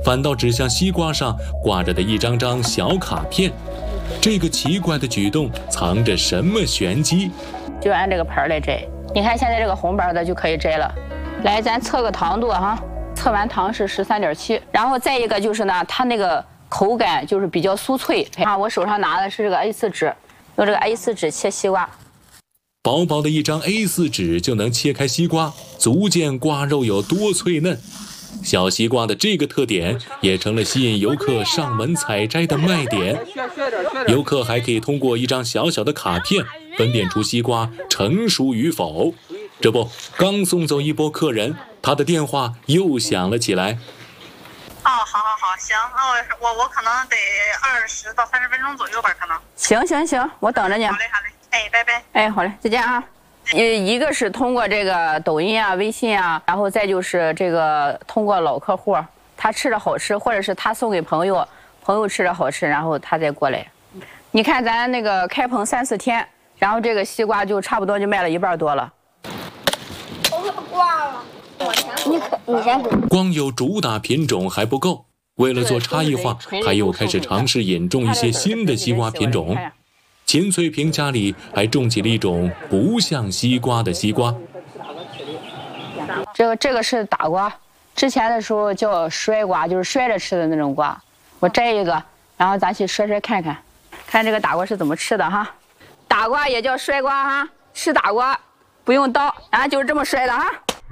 反倒指向西瓜上挂着的一张张小卡片。这个奇怪的举动藏着什么玄机？ 就按这个盆来摘。你看现在这个红瓣的就可以摘了。来，咱测个糖度哈，测完糖是13.7。然后再一个就是呢，它那个口感就是比较酥脆。啊，我手上拿的是这个 A4 纸，用这个 A4 纸切西瓜。 薄薄的一张 A4 纸就能切开西瓜，足见瓜肉有多脆嫩。小西瓜的这个特点也成了吸引游客上门采摘的卖点。游客还可以通过一张小小的卡片分辨出西瓜成熟与否。这不，刚送走一波客人，他的电话又响了起来。 哦，好，行，那我可能得20到30分钟左右吧，可能。 行，我等着你。 好嘞，哎，拜拜。 哎，好嘞，再见啊。一个是通过这个抖音啊、微信啊，然后再就是这个通过老客户，他吃着好吃，或者是他送给朋友，朋友吃着好吃，然后他再过来。你看咱那个开棚3、4天，然后这个西瓜就差不多就卖了1半多了。 我可挂了，你先给。 光有主打品种还不够，为了做差异化，他又开始尝试引种一些新的西瓜品种。秦翠萍家里还种起了一种不像西瓜的西瓜。 这个是大瓜，之前的时候叫摔瓜，就是摔着吃的那种瓜。我摘一个，然后咱去摔看看，看这个大瓜是怎么吃的哈。大瓜也叫摔瓜哈，吃大瓜不用刀，然后就是这么摔的哈。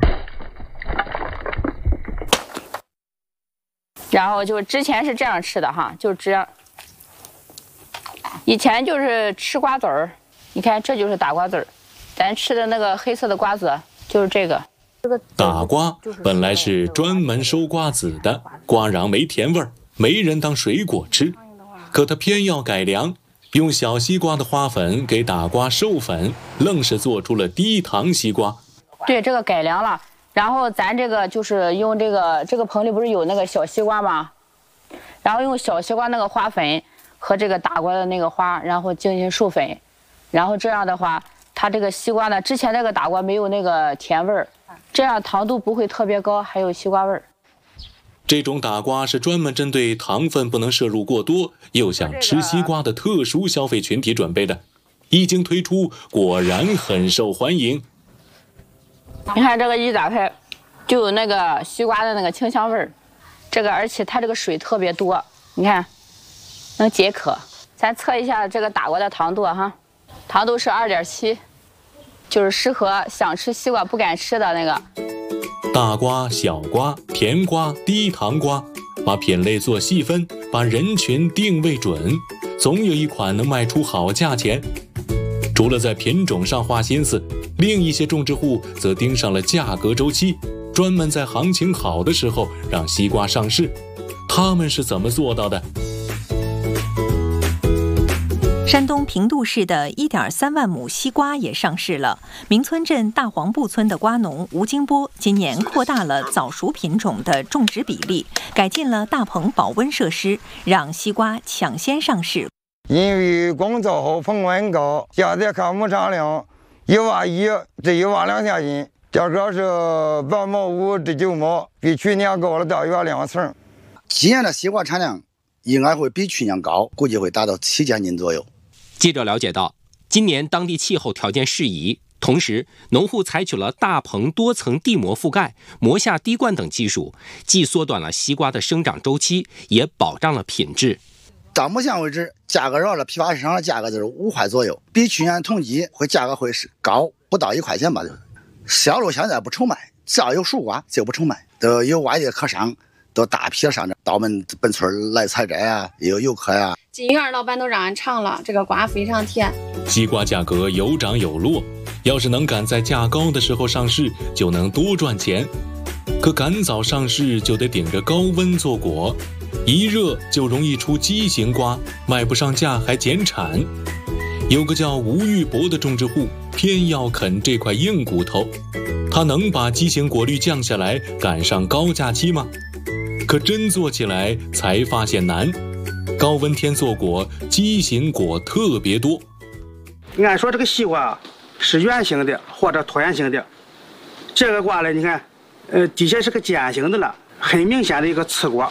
然后就之前是这样吃的哈，就这样。以前就是吃瓜子儿，你看这就是大瓜子儿，咱吃的那个黑色的瓜子就是这个。 大瓜本来是专门收瓜子的，瓜瓤没甜味儿，没人当水果吃。可他偏要改良，用小西瓜的花粉给大瓜授粉，愣是做出了低糖西瓜。 对，这个改良了。然后咱这个就是用这个棚里不是有那个小西瓜吗？然后用小西瓜那个花粉和这个大瓜的那个花，然后进行授粉，然后这样的话，它这个西瓜呢，之前那个大瓜没有那个甜味儿，这样糖度不会特别高，还有西瓜味儿。 这种打瓜是专门针对糖分不能摄入过多，又想吃西瓜的特殊消费群体准备的，一经推出，果然很受欢迎。 你看这个一打开，就有那个西瓜的那个清香味儿，这个而且它这个水特别多，你看。能解渴，咱测一下这个打瓜的糖度哈，糖度是2.7，就是适合想吃西瓜不敢吃的那个。 大瓜、小瓜、甜瓜、低糖瓜，把品类做细分，把人群定位准，总有一款能卖出好价钱。除了在品种上花心思，另一些种植户则盯上了价格周期，专门在行情好的时候让西瓜上市。他们是怎么做到的？ 山东平度市的1.3万亩西瓜也上市了。明村镇大黄布村的瓜农吴金波今年扩大了早熟品种的种植比例，改进了大棚保温设施，让西瓜抢先上市。 因为工作后风温高，现在看亩产量1.1万至1.2万斤，价格是8毛5至9毛，比去年高了大约2成。 今年的西瓜产量应该会比去年高，估计会达到7000斤左右。 记者了解到，今年当地气候条件适宜，同时农户采取了大棚多层地膜覆盖、膜下滴灌等技术，既缩短了西瓜的生长周期，也保障了品质。 到目前为止，价格绕着批发市场的价格就是5块左右，比去年同期价格会是高不到1块钱吧。销路现在不愁卖，只要有熟瓜就不愁卖，都有外地客商都大批上这到我们本村来采摘啊，也有游客呀。 进园老板都让俺尝了，这个瓜非常甜。 西瓜价格有涨有落，要是能赶在价高的时候上市，就能多赚钱。可赶早上市就得顶着高温做果，一热就容易出畸形瓜，卖不上价还减产。有个叫吴玉博的种植户，偏要啃这块硬骨头。他能把畸形果率降下来，赶上高价期吗？可真做起来才发现难。高温天做果，畸形果特别多。 按说这个西瓜是圆形的或者椭圆形的，这个瓜呢，你看，底下是个尖形的了，很明显的一个刺果。